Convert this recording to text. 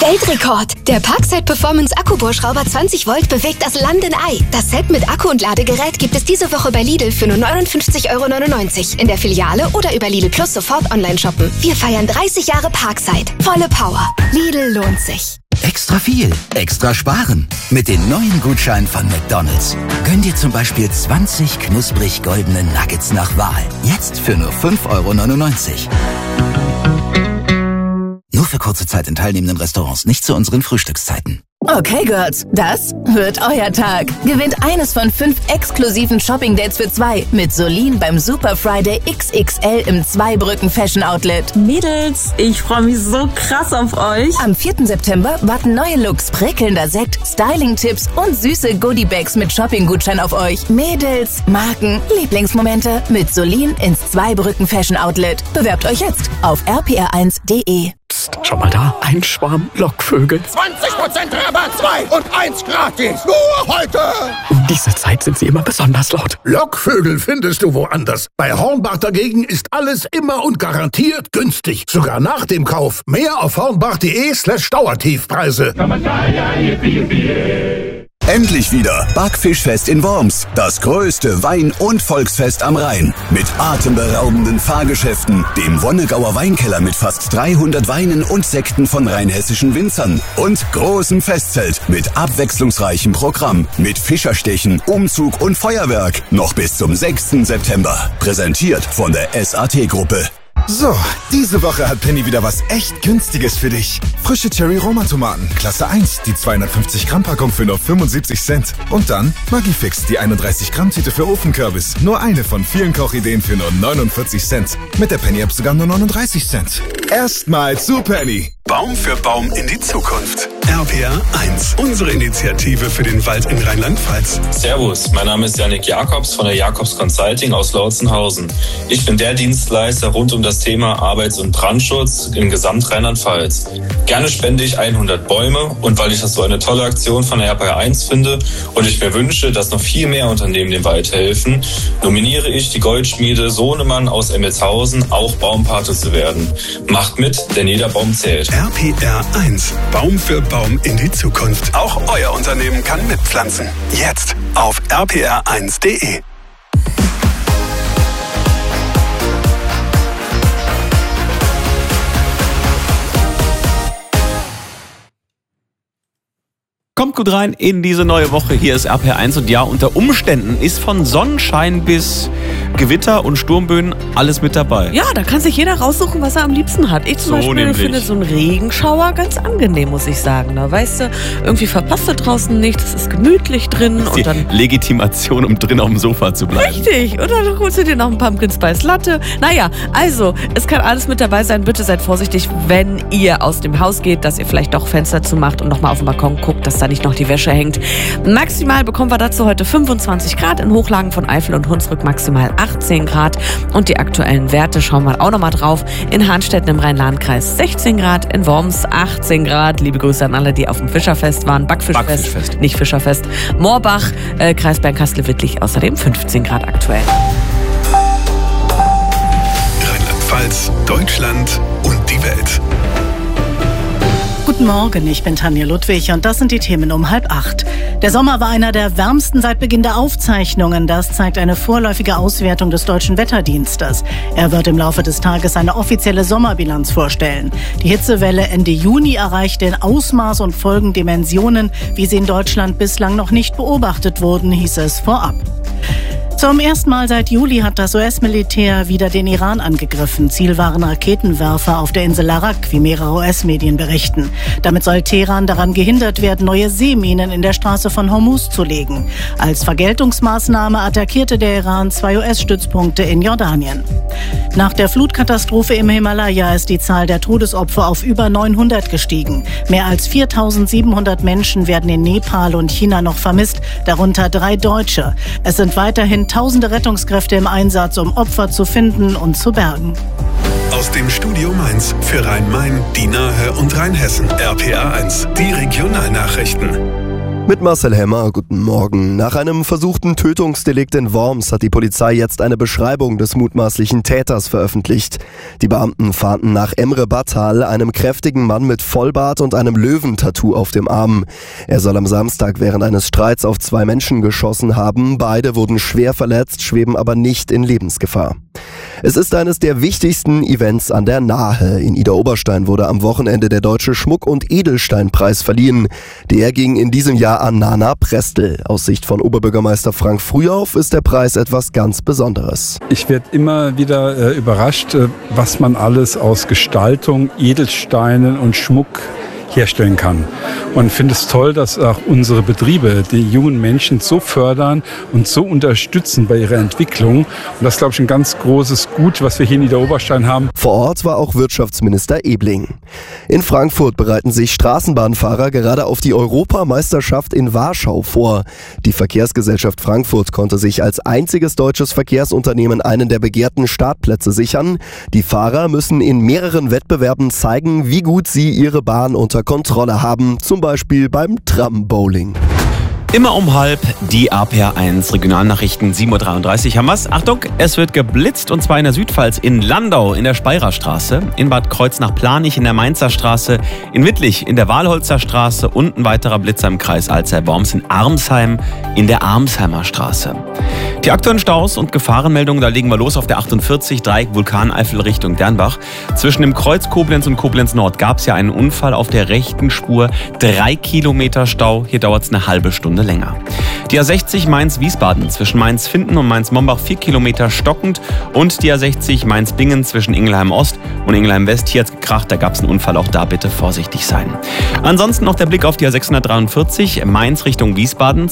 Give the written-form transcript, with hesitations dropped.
Weltrekord! Der Parkside Performance Akkubohrschrauber 20 Volt bewegt das Land in Ei. Das Set mit Akku und Ladegerät gibt es diese Woche bei Lidl für nur 59,99 € in der Filiale oder über Lidl Plus sofort online shoppen. Wir feiern 30 Jahre Parkside. Volle Power. Lidl lohnt sich. Extra viel, extra sparen. Mit den neuen Gutscheinen von McDonald's. Gönn dir zum Beispiel 20 knusprig goldene Nuggets nach Wahl. Jetzt für nur 5,99 €. Nur für kurze Zeit in teilnehmenden Restaurants, nicht zu unseren Frühstückszeiten. Okay, Girls, das wird euer Tag. Gewinnt eines von 5 exklusiven Shopping-Dates für 2 mit Solin beim Super Friday XXL im Zweibrücken Fashion Outlet. Mädels, ich freue mich so krass auf euch. Am 4. September warten neue Looks, prickelnder Sekt, Styling-Tipps und süße Goodie-Bags mit Shopping-Gutschein auf euch. Mädels, Marken, Lieblingsmomente mit Solin ins Zweibrücken Fashion Outlet. Bewerbt euch jetzt auf rpr1.de. Psst, schau mal da, ein Schwarm Lockvögel. 20% Rabatt, 2 und 1 gratis. Nur heute. Um diese Zeit sind sie immer besonders laut. Lockvögel findest du woanders. Bei Hornbach dagegen ist alles immer und garantiert günstig. Sogar nach dem Kauf. Mehr auf hornbach.de/Dauertiefpreise. Endlich wieder Backfischfest in Worms. Das größte Wein- und Volksfest am Rhein. Mit atemberaubenden Fahrgeschäften, dem Wonnegauer Weinkeller mit fast 300 Weinen und Sekten von rheinhessischen Winzern und großem Festzelt mit abwechslungsreichem Programm, mit Fischerstechen, Umzug und Feuerwerk. Noch bis zum 6. September. Präsentiert von der SAT-Gruppe. So, diese Woche hat Penny wieder was echt Günstiges für dich. Frische Cherry-Roma-Tomaten, Klasse 1, die 250-Gramm-Packung für nur 75 Cent. Und dann Maggi-Fix, die 31-Gramm-Tüte für Ofenkürbis. Nur eine von vielen Kochideen für nur 49 Cent. Mit der Penny-App sogar nur 39 Cent. Erstmal zu Penny. Baum für Baum in die Zukunft. RPR 1, unsere Initiative für den Wald in Rheinland-Pfalz. Servus, mein Name ist Yannick Jakobs von der Jakobs Consulting aus Lautzenhausen. Ich bin der Dienstleister rund um das Thema Arbeits- und Brandschutz in Gesamt-Rheinland-Pfalz. Gerne spende ich 100 Bäume und weil ich das so eine tolle Aktion von der RPR 1 finde und ich mir wünsche, dass noch viel mehr Unternehmen dem Wald helfen, nominiere ich die Goldschmiede Sohnemann aus Emmelshausen, auch Baumpate zu werden. Macht mit, denn jeder Baum zählt. RPR 1, Baum für Baum in die Zukunft. Auch euer Unternehmen kann mitpflanzen. Jetzt auf rpr1.de. Kommt gut rein in diese neue Woche. Hier ist RPR1 und ja, unter Umständen ist von Sonnenschein bis Gewitter und Sturmböen alles mit dabei. Ja, da kann sich jeder raussuchen, was er am liebsten hat. Ich zum Beispiel finde so einen Regenschauer ganz angenehm, muss ich sagen. Da weißt du, irgendwie verpasst du draußen nichts, es ist gemütlich drin. Das ist und dann Legitimation, um drin auf dem Sofa zu bleiben. Richtig, oder dann holst du dir noch einen Pumpkin Spice Latte. Naja, also, es kann alles mit dabei sein. Bitte seid vorsichtig, wenn ihr aus dem Haus geht, dass ihr vielleicht doch Fenster zumacht und nochmal auf den Balkon guckt, dass da nicht noch die Wäsche hängt. Maximal bekommen wir dazu heute 25 Grad, in Hochlagen von Eifel und Hunsrück maximal 18 Grad. Und die aktuellen Werte schauen wir auch nochmal drauf. In Hahnstetten im Rhein-Lahn-Kreis 16 Grad, in Worms 18 Grad. Liebe Grüße an alle, die auf dem Fischerfest waren. Backfischfest. Nicht Fischerfest. Moorbach, Kreis Bernkastel-Wittlich außerdem 15 Grad aktuell. Rheinland-Pfalz, Deutschland und die Welt. Guten Morgen, ich bin Tanja Ludwig und das sind die Themen um 7:30. Der Sommer war einer der wärmsten seit Beginn der Aufzeichnungen. Das zeigt eine vorläufige Auswertung des Deutschen Wetterdienstes. Er wird im Laufe des Tages eine offizielle Sommerbilanz vorstellen. Die Hitzewelle Ende Juni erreichte in Ausmaß und Folgendimensionen, wie sie in Deutschland bislang noch nicht beobachtet wurden, hieß es vorab. Zum ersten Mal seit Juli hat das US-Militär wieder den Iran angegriffen. Ziel waren Raketenwerfer auf der Insel Arak, wie mehrere US-Medien berichten. Damit soll Teheran daran gehindert werden, neue Seeminen in der Straße von Hormuz zu legen. Als Vergeltungsmaßnahme attackierte der Iran 2 US-Stützpunkte in Jordanien. Nach der Flutkatastrophe im Himalaya ist die Zahl der Todesopfer auf über 900 gestiegen. Mehr als 4.700 Menschen werden in Nepal und China noch vermisst, darunter 3 Deutsche. Es sind weiterhin tausende Rettungskräfte im Einsatz, um Opfer zu finden und zu bergen. Aus dem Studio Mainz für Rhein-Main, die Nahe und Rheinhessen. RPR 1, die Regionalnachrichten. Mit Marcel Hemmer, guten Morgen. Nach einem versuchten Tötungsdelikt in Worms hat die Polizei jetzt eine Beschreibung des mutmaßlichen Täters veröffentlicht. Die Beamten fahnden nach Emre Battal, einem kräftigen Mann mit Vollbart und einem Löwentattoo auf dem Arm. Er soll am Samstag während eines Streits auf 2 Menschen geschossen haben. Beide wurden schwer verletzt, schweben aber nicht in Lebensgefahr. Es ist eines der wichtigsten Events an der Nahe. In Idar-Oberstein wurde am Wochenende der Deutsche Schmuck- und Edelsteinpreis verliehen. Der ging in diesem Jahr an Nana Prestel. Aus Sicht von Oberbürgermeister Frank Frühauf ist der Preis etwas ganz Besonderes. Ich werde immer wieder überrascht, was man alles aus Gestaltung, Edelsteinen und Schmuck herstellen kann. Und finde es toll, dass auch unsere Betriebe die jungen Menschen so fördern und so unterstützen bei ihrer Entwicklung. Und das ist, glaube ich, ein ganz großes Gut, was wir hier in Idar-Oberstein haben. Vor Ort war auch Wirtschaftsminister Ebling. In Frankfurt bereiten sich Straßenbahnfahrer gerade auf die Europameisterschaft in Warschau vor. Die Verkehrsgesellschaft Frankfurt konnte sich als einziges deutsches Verkehrsunternehmen einen der begehrten Startplätze sichern. Die Fahrer müssen in mehreren Wettbewerben zeigen, wie gut sie ihre Bahn unter Kontrolle haben, zum Beispiel beim Tram-Bowling. Immer um halb die RPR1 Regionalnachrichten 7.33 Uhr haben wir's. Achtung, es wird geblitzt und zwar in der Südpfalz, in Landau in der Speyerer-Straße, in Bad Kreuznach-Planich in der Mainzer Straße, in Wittlich in der Walholzer Straße und ein weiterer Blitzer im Kreis Alzey-Worms in Armsheim in der Armsheimer Straße. Die aktuellen Staus und Gefahrenmeldungen, da legen wir los auf der 48 Dreieck Vulkaneifel Richtung Dernbach. Zwischen dem Kreuz Koblenz und Koblenz Nord gab es ja einen Unfall auf der rechten Spur. 3 Kilometer Stau, hier dauert es eine halbe Stunde länger. Die A60 Mainz-Wiesbaden zwischen Mainz-Finden und Mainz-Mombach 4 Kilometer stockend und die A60 Mainz-Bingen zwischen Ingelheim Ost und Ingelheim West. Hier hat es gekracht, da gab es einen Unfall, auch da bitte vorsichtig sein. Ansonsten noch der Blick auf die A643 Mainz Richtung Wiesbaden